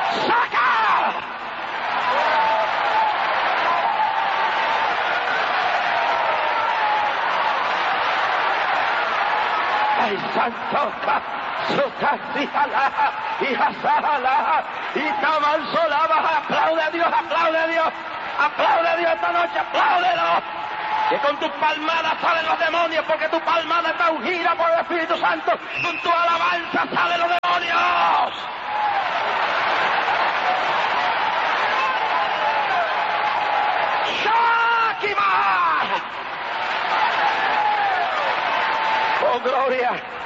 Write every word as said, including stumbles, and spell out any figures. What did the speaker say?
¡Saca! ¡Ay, santoka! ¡Sukasijala! ¡Y Hazala! ¡Y Tamansolaba! ¡Aplaude a Dios! ¡Aplaude a Dios! ¡Aplaude a Dios esta noche! ¡Apláudelo! Que con tus palmadas salen los demonios, porque tu palmada está ungida por el Espíritu Santo. Con tu alabanza salen los demonios. ¡Shakima! ¡Oh, gloria!